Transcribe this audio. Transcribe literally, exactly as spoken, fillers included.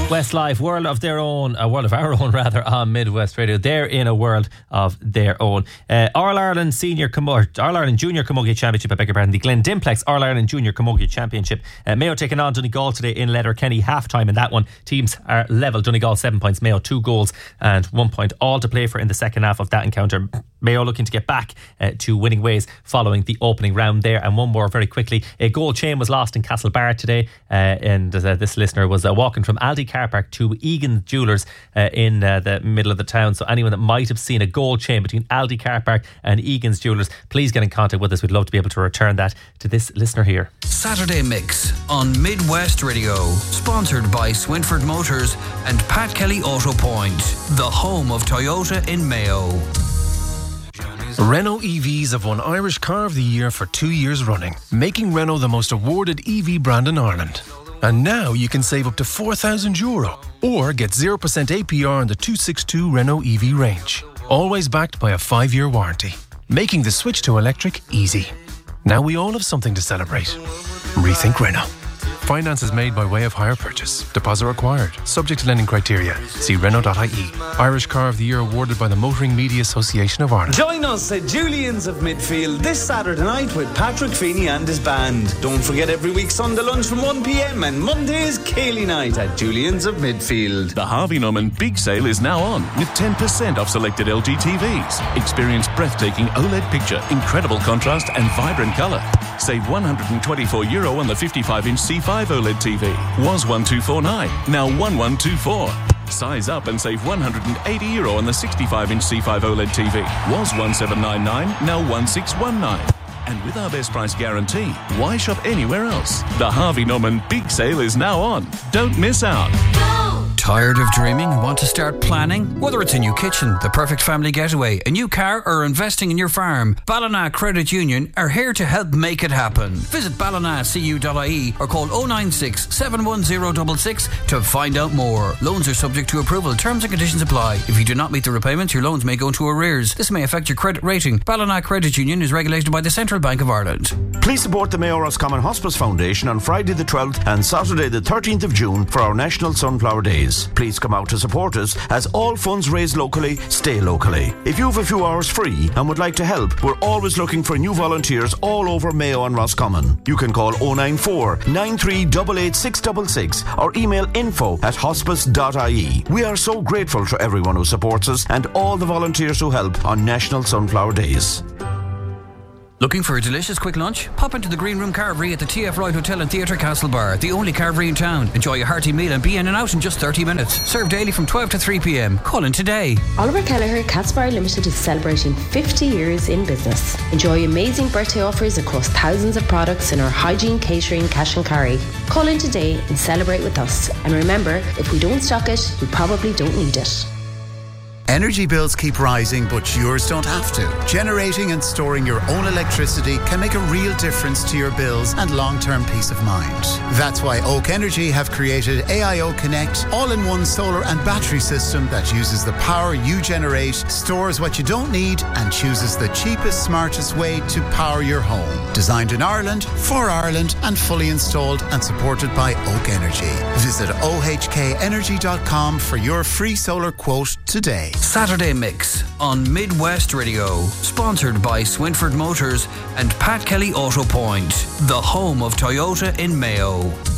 Westlife, world of their own, a world of our own rather, on Midwest Radio. They're in a world of their own. Uh, All Ireland Senior Camogie, All Ireland Junior Camogie Championship, I beg your pardon, the Glen Dimplex All Ireland Junior Camogie Championship. Uh, Mayo taking on Donegal today in Letterkenny. Half time in that one. Teams are level. Donegal seven points, Mayo two goals and one point, all to play for in the second half of that encounter. Mayo looking to get back uh, to winning ways following the opening round there. And one more very quickly. A gold chain was lost in Castlebar today, uh, and uh, this listener was uh, walking from Aldi Car Park to Egan's Jewellers uh, in uh, the middle of the town. So anyone that might have seen a gold chain between Aldi Car Park and Egan's Jewellers, please get in contact with us. We'd love to be able to return that to this listener here. Saturday Mix on Midwest Radio, sponsored by Swinford Motors and Pat Kelly Auto Point, the home of Toyota in Mayo. Renault E Vs have won Irish Car of the Year for two years running, making Renault the most awarded E V brand in Ireland. And now you can save up to four thousand euro or get zero percent A P R on the two sixty-two Renault E V range. Always backed by a five-year warranty, making the switch to electric easy. Now we all have something to celebrate. Rethink Renault. Finance is made by way of hire purchase. Deposit required. Subject to lending criteria. See Renault dot I E. Irish Car of the Year awarded by the Motoring Media Association of Ireland. Join us at Julian's of Midfield this Saturday night with Patrick Feeney and his band. Don't forget every week Sunday lunch from one p.m. and Mondays Cayley night at Julian's of Midfield. The Harvey Norman Big Sale is now on with ten percent off selected L G T Vs. Experience breathtaking OLED picture, incredible contrast and vibrant colour. Save one hundred twenty-four euro on the fifty-five inch C five OLED T V. Was one two four nine, now one one two four. Size up and save one hundred eighty euro on the sixty-five inch C five OLED T V. Was one seven nine nine, now one six one nine. And with our best price guarantee, why shop anywhere else? The Harvey Norman Big Sale is now on. Don't miss out. Tired of dreaming and want to start planning? Whether it's a new kitchen, the perfect family getaway, a new car, or investing in your farm, Ballina Credit Union are here to help make it happen. Visit ballina c u dot I E or call oh nine six, seven one zero six six to find out more. Loans are subject to approval. Terms and conditions apply. If you do not meet the repayments, your loans may go into arrears. This may affect your credit rating. Ballina Credit Union is regulated by the Central Bank of Ireland. Please support the Mayo Roscommon Hospice Foundation on Friday the twelfth and Saturday the thirteenth of June for our National Sunflower Days. Please come out to support us, as all funds raised locally stay locally. If you have a few hours free and would like to help, we're always looking for new volunteers all over Mayo and Roscommon. You can call oh nine four, nine three eight eight six six six or email info at hospice dot I E. We are so grateful to everyone who supports us and all the volunteers who help on National Sunflower Days. Looking for a delicious quick lunch? Pop into the Green Room Carvery at the T F Wright Hotel and Theatre Castlebar, the only carvery in town. Enjoy a hearty meal and be in and out in just thirty minutes. Served daily from twelve to three p.m. Call in today. Oliver Kelleher Castlebar Limited is celebrating fifty years in business. Enjoy amazing birthday offers across thousands of products in our hygiene, catering, cash and carry. Call in today and celebrate with us. And remember, if we don't stock it, we probably don't need it. Energy bills keep rising, but yours don't have to. Generating and storing your own electricity can make a real difference to your bills and long-term peace of mind. That's why Oak Energy have created A I O Connect, all-in-one solar and battery system that uses the power you generate, stores what you don't need, and chooses the cheapest, smartest way to power your home. Designed in Ireland, for Ireland, and fully installed and supported by Oak Energy. Visit o h k energy dot com for your free solar quote today. Saturday Mix on Midwest Radio, sponsored by Swinford Motors and Pat Kelly Auto Point, the home of Toyota in Mayo.